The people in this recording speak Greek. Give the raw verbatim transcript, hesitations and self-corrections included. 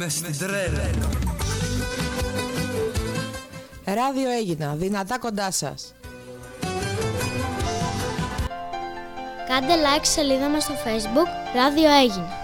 μες στην τρέλα. Ράδιο Έγινα, δυνατά κοντά σας. Κάντε like στη σελίδα μας στο Facebook Ράδιο Έγινα.